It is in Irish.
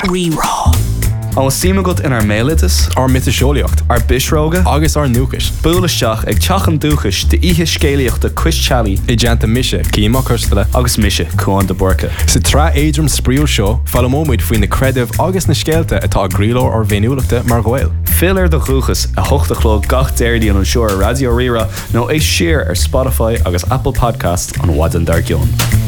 Rerá. An sima gut in mélitas, ar mitasisiolaíocht, ar bisróga, agus ar núchas. búlaisteach ag teachan dúchas de ihe scéalaíochta Chris Challey I deanta mise, címa custala. agus mise chuan de borca. Sa tra éidrum spríúil seo, fallamóid faoin na credibh agus na scéalta atá gríló ar bhéúlaachta mar gháil. Filar de chuchas a hochtachló gach déirdí an seoir Radio Rira nó é siar ar Spotify agus Apple Podcast an Wadan Dargion.